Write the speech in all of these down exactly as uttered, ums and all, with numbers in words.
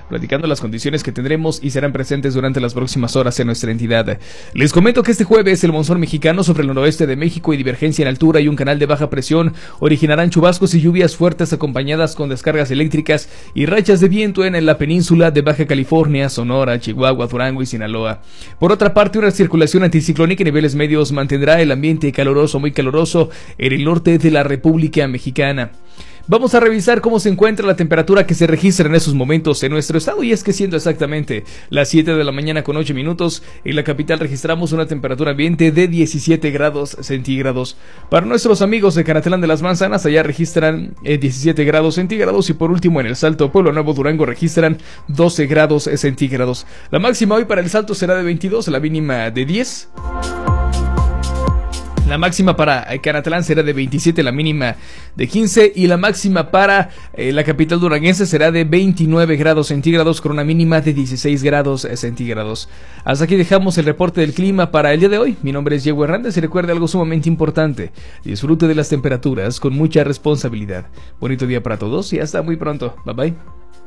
platicando las condiciones que tendremos y serán presentes durante las próximas horas en nuestra entidad. Les comento que este jueves el monzón mexicano sobre el noroeste de México y divergencia en altura y un canal de baja presión originarán chubascos y lluvias fuertes acompañadas con descargas eléctricas y rachas de viento en la península de Baja California, Sonora, Chihuahua, Durango y Sinaloa. Por otra parte, una circulación anticiclónica en niveles medios mantendrá el ambiente caluroso, muy caluroso en el norte de la República Mexicana. Vamos a revisar cómo se encuentra la temperatura que se registra en esos momentos en nuestro estado, y es que siendo exactamente las siete de la mañana con ocho minutos, en la capital registramos una temperatura ambiente de diecisiete grados centígrados. Para nuestros amigos de Canatlán de las Manzanas, allá registran eh, diecisiete grados centígrados, y por último en el Salto, Pueblo Nuevo, Durango, registran doce grados centígrados. La máxima hoy para el Salto será de veintidós, la mínima de diez. La máxima para Canatlán será de veintisiete, la mínima de quince, y la máxima para eh, la capital duranguense será de veintinueve grados centígrados con una mínima de dieciséis grados centígrados. Hasta aquí dejamos el reporte del clima para el día de hoy. Mi nombre es Diego Hernández y recuerde algo sumamente importante: disfrute de las temperaturas con mucha responsabilidad. Bonito día para todos y hasta muy pronto. Bye bye.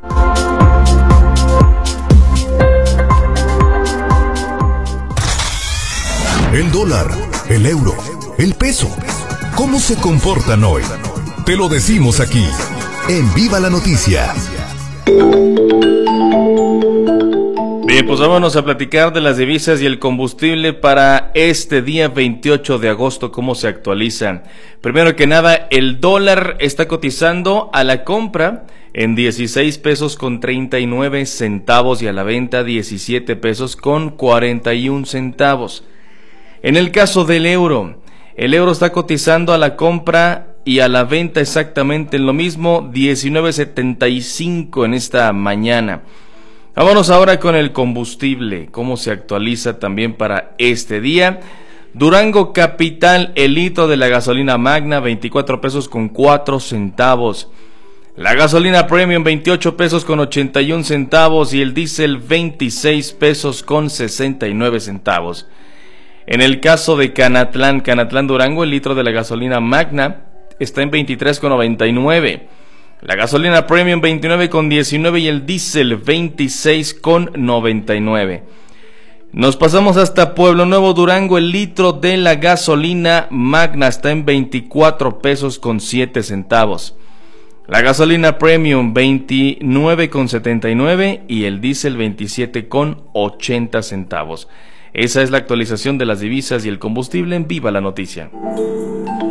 El dólar, el euro, el peso, ¿cómo se comportan hoy? Te lo decimos aquí, en Viva la Noticia. Bien, pues vámonos a platicar de las divisas y el combustible para este día veintiocho de agosto, cómo se actualizan. Primero que nada, el dólar está cotizando a la compra en dieciséis pesos con treinta y nueve centavos y a la venta diecisiete pesos con cuarenta y un centavos. En el caso del euro, el euro está cotizando a la compra y a la venta exactamente en lo mismo, diecinueve setenta y cinco en esta mañana. Vámonos ahora con el combustible, cómo se actualiza también para este día. Durango capital, el litro de la gasolina Magna, veinticuatro pesos con cuatro centavos. La gasolina Premium, veintiocho pesos con ochenta y un centavos, y el diésel, veintiséis pesos con sesenta y nueve centavos. En el caso de Canatlán, Canatlán Durango, el litro de la gasolina Magna está en veintitrés con noventa y nueve. La gasolina Premium veintinueve con diecinueve y el diésel veintiséis con noventa y nueve. Nos pasamos hasta Pueblo Nuevo, Durango, el litro de la gasolina Magna está en veinticuatro pesos con siete centavos. La gasolina Premium veintinueve con setenta y nueve y el diésel veintisiete con ochenta centavos. Esa es la actualización de las divisas y el combustible en Viva la Noticia.